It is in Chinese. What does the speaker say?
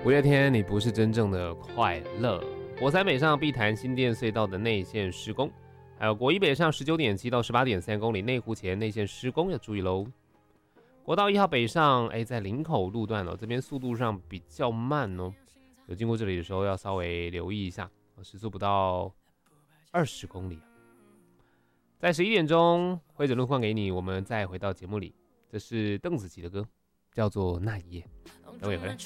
五月天，你不是真正的快乐。国三北上碧潭新店隧道的内线施工，还有国一北上19.7到18.3公里内湖前内线施工要注意喽。国道1号北上，在林口路段这边速度上比较慢哦，有经过这里的时候要稍微留意一下，时速不到20公里。在11点钟，会诊路况给你，我们再回到节目里。这是邓紫棋的歌，叫做《那一夜》。等我回来。